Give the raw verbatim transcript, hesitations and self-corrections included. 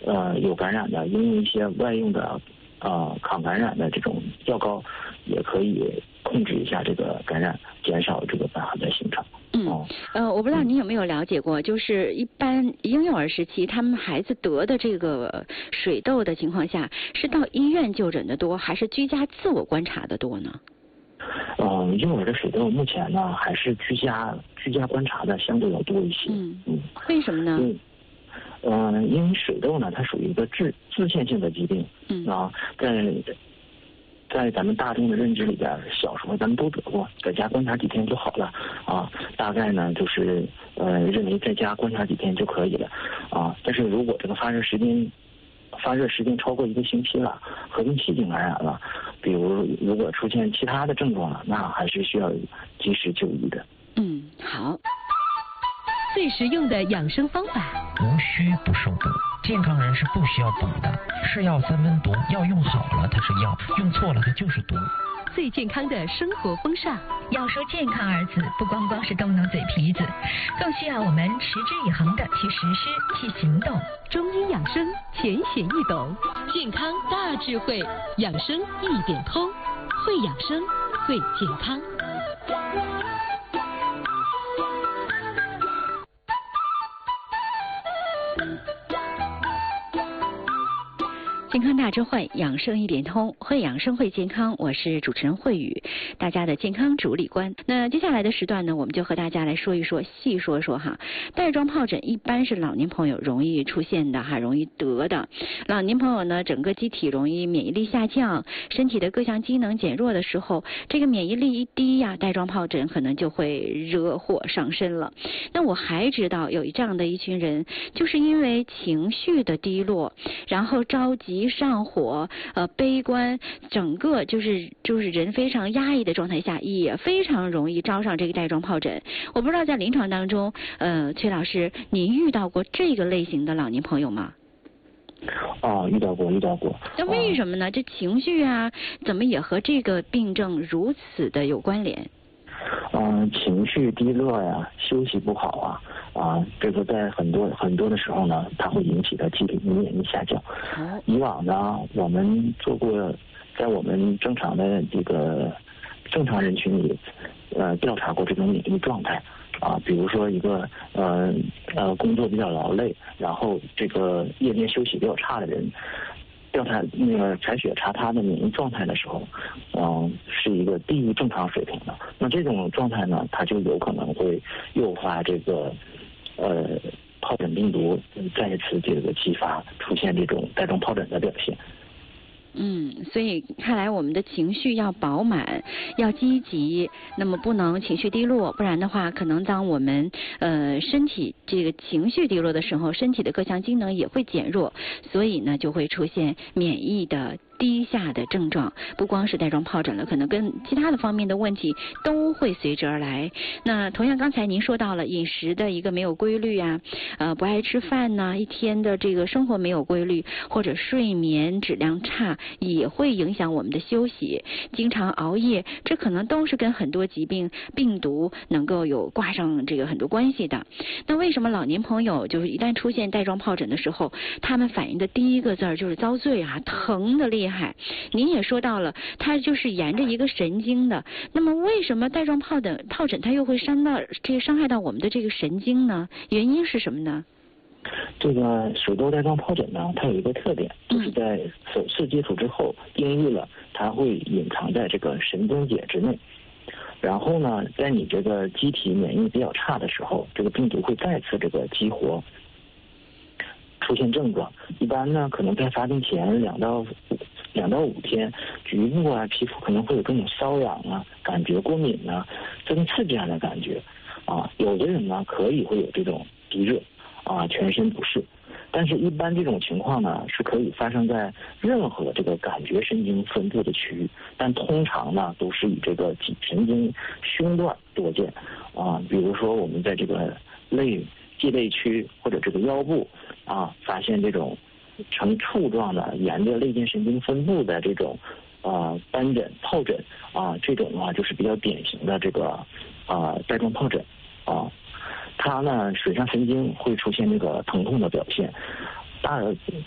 呃有感染的，应用一些外用的呃抗感染的这种药膏，也可以控制一下这个感染，减少这个瘢痕的形成。 嗯，呃，我不知道您有没有了解过，就是一般婴幼儿时期，他们孩子得的这个水痘的情况下，是到医院就诊的多，还是居家自我观察的多呢？ 嗯，婴儿的水痘目前呢，还是居家居家观察的相对要多一些。 嗯嗯， 为什么呢？ 嗯，呃，因为水痘呢，它属于一个自自限性的疾病。 嗯啊，在在咱们大众的认知里边，小时候咱们都得过，在家观察几天就好了啊。大概呢，就是呃，认为在家观察几天就可以了啊。但是如果这个发热时间发热时间超过一个星期了，合并细菌感染了，比如如果出现其他的症状了，那还是需要及时就医的。 嗯，好。 最实用的养生方法， 无需不受补，健康人是不需要补的。是药三分毒，药用好了它是药，用错了它就是毒。 最健康的生活风尚， 要说健康二字，不光光是动动嘴皮子，更需要我们持之以恒的去实施、去行动。 中医养生浅显易懂，健康大智慧，养生一点通，会养生，会健康。 健康大智慧，养生一点通，会养生会健康。我是主持人慧宇，大家的健康主理官。那接下来的时段呢，我们就和大家来说一说，细说说哈。带状疱疹一般是老年朋友容易出现的哈，容易得的。老年朋友呢，整个机体容易免疫力下降，身体的各项机能减弱的时候，这个免疫力一低呀，带状疱疹可能就会惹祸上身了。那我还知道有这样的一群人，就是因为情绪的低落，然后着急上火，呃，悲观，整个就是就是人非常压抑的状态下，也非常容易招上这个带状疱疹。我不知道在临床当中，呃，崔老师，您遇到过这个类型的老年朋友吗？ 啊，遇到过，遇到过。 那为什么呢？这情绪啊，怎么也和这个病症如此的有关联？ 嗯、呃，情绪低落呀，休息不好啊，啊，这个在很多很多的时候呢，它会引起的机体免疫下降。 哦、 以往呢，我们做过，在我们正常的这个正常人群里，呃，调查过这种免疫状态啊，比如说一个呃呃工作比较劳累，然后这个夜间休息比较差的人。调查那个采血查他的免疫状态的时候，嗯、呃，是一个低于正常水平的。那这种状态呢，它就有可能会诱发这个呃疱疹病毒再一次这个激发，出现这种带状疱疹的表现。 嗯，所以看来我们的情绪要饱满，要积极，那么不能情绪低落，不然的话，可能当我们呃身体这个情绪低落的时候，身体的各项机能也会减弱，所以呢就会出现免疫的低下的症状，不光是带状疱疹了，可能跟其他的方面的问题都会随之而来。那同样刚才您说到了饮食的一个没有规律啊，呃不爱吃饭呢，一天的这个生活没有规律，或者睡眠质量差，也会影响我们的休息，经常熬夜，这可能都是跟很多疾病病毒能够有挂上这个很多关系的。那为什么老年朋友就是一旦出现带状疱疹的时候，他们反应的第一个字儿就是遭罪啊，疼的厉害。您也说到了，它就是沿着一个神经的。那么为什么带状疱疹疱疹它又会伤到这个伤害到我们的这个神经呢？原因是什么呢？ 这个水痘带状疱疹呢，它有一个特点，就是在首次接触之后定义了，它会隐藏在这个神经节之内。然后呢，在你这个机体免疫比较差的时候，这个病毒会再次这个激活，出现症状。一般呢，可能在发病前两到两到五天，局部啊皮肤可能会有这种瘙痒啊、感觉过敏啊、针刺这样的感觉啊。有的人呢可以会有这种低热啊、全身不适，但是一般这种情况呢是可以发生在任何这个感觉神经分布的区域，但通常呢都是以这个脊神经胸段多见啊。比如说我们在这个肋肌肋区或者这个腰部啊，发现这种呈簇状的沿着肋间神经分布的这种呃斑疹、疱疹啊，这种啊就是比较典型的这个啊带状疱疹啊。它呢，水上神经会出现这个疼痛的表现，大